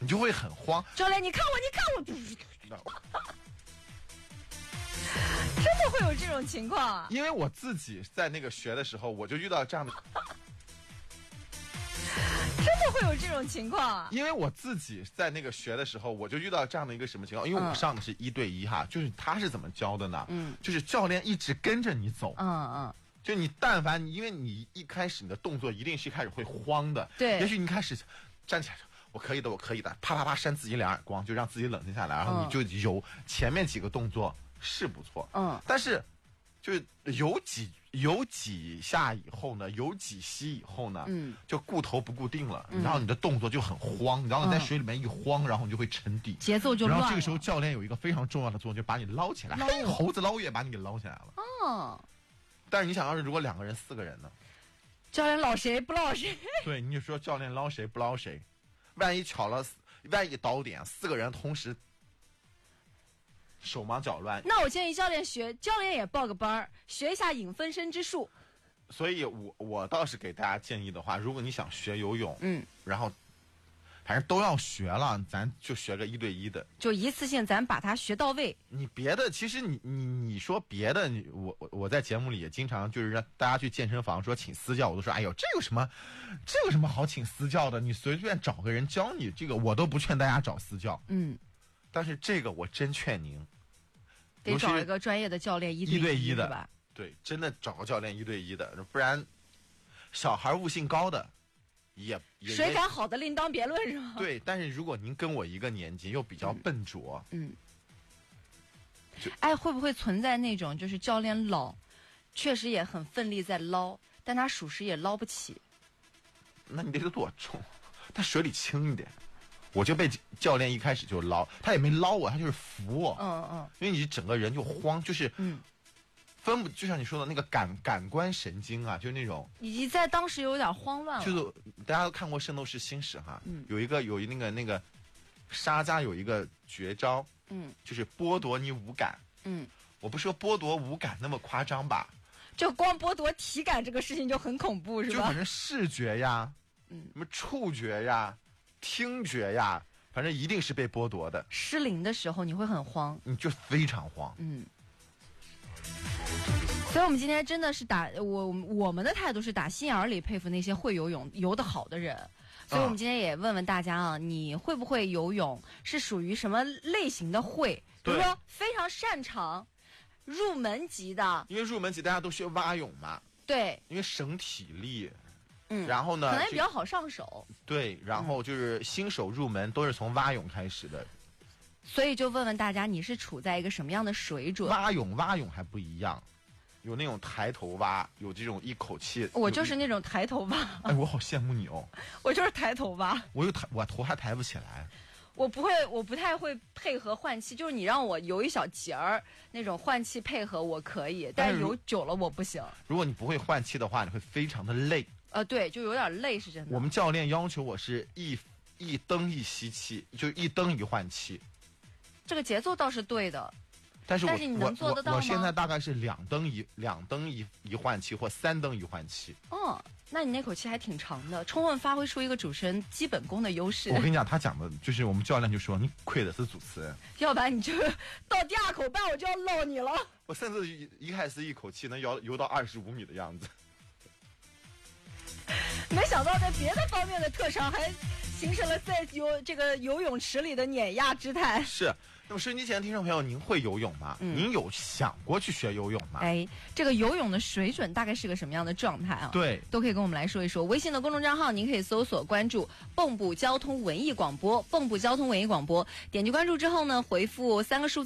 你就会很慌。 教练，你看我，真的会有这种情况啊？ 因为我自己在那个学的时候，我就遇到这样的。 真的会有这种情况啊？ 因为我自己在那个学的时候，我就遇到这样的一个什么情况？因为我上的是1对1哈，就是他是怎么教的呢？就是教练一直跟着你走。就你但凡因为你一开始你的动作一定是一开始会慌的， 对， 也许你开始站起来，我可以的，啪啪啪扇自己2耳光，就让自己冷静下来，然后你就有前面几个动作是不错，但是就是有几下以后呢，有几息以后呢，就顾头不固定了，然后你的动作就很慌，然后你在水里面一慌，然后你就会沉底， 节奏就乱了。 然后这个时候教练有一个非常重要的作用，就把你捞起来，猴子捞月把你给捞起来了。但是你想要是如果2个人4个人呢？ 教练捞谁不捞谁？ 对，你就说教练捞谁不捞谁，万一巧了，万一倒点4个人同时手忙脚乱。 那我建议教练也报个班学一下引分身之术。 所以我倒是给大家建议的话，如果你想学游泳，然后反正都要学了，咱就学个1对1的， 就一次性咱把它学到位。 你别的，其实你说别的，我在节目里也经常就是让大家去健身房说请私教，我都说哎呦这有什么好请私教的？你随便找个人教你，这个我都不劝大家找私教。但是这个我真劝您， 得找一个专业的教练1对1的吧？ 对，真的找个教练1对1的，不然小孩悟性高的。也水感好的另当别论是吗？ 对，但是如果您跟我一个年纪又比较笨拙， 会不会存在那种就是教练捞，确实也很奋力在捞，但他属实也捞不起？ 那你得多重？他水里轻一点。我就被教练一开始就捞，他也没捞我，他就是扶我。因为你整个人就慌，就是分不，就像你说的那个感官神经啊，就是那种， 你在当时有点慌乱了。 就是大家都看过《圣斗士星矢》哈，有那个沙加有一个绝招，就是剥夺你五感。我不说剥夺五感那么夸张吧， 就光剥夺体感这个事情就很恐怖，是吧？ 就反正视觉呀，什么触觉呀、听觉呀，反正一定是被剥夺的。 失灵的时候你会很慌， 你就非常慌。 所以我们今天真的是我们的态度是打心眼里佩服那些会游泳游得好的人。所以我们今天也问问大家啊，你会不会游泳？是属于什么类型的会？比如说非常擅长、入门级的。 因为入门级大家都学蛙泳嘛。 对。因为省体力。然后呢？ 可能也比较好上手。 对，然后就是新手入门都是从蛙泳开始的。 所以就问问大家，你是处在一个什么样的水准？ 蛙泳还不一样。有那种抬头蛙，有这种一口气。 我就是那种抬头蛙。 哎，我好羡慕你哦。 我就是抬头蛙。 我头还抬不起来。 我不太会配合换气，就是你让我游一小节儿那种换气配合我可以，但是游久了我不行。 如果你不会换气的话，你会非常的累。 对，就有点累是真的。 我们教练要求我是一蹬一吸气，就一蹬一换气。 这个节奏倒是对的。 但是你能做得到吗？ 我现在大概是2蹬一换气，或3蹬一换气。 那你那口气还挺长的，充分发挥出一个主持人基本功的优势。 我跟你讲，他讲的就是我们教练就说你亏的是主持人， 要不然你就到第2口半我就要捞你了。 我甚至一开始一口气能游到25米的样子。 没想到在别的方面的特长还形成了在这个游泳池里的碾压之态。 是。那么收音机前的听众朋友，您会游泳吗？您有想过去学游泳吗？ 这个游泳的水准大概是个什么样的状态啊？ 对， 都可以跟我们来说一说。微信的公众账号您可以搜索关注蚌埠交通文艺广播，蚌埠交通文艺广播，点击关注之后呢，回复3个数字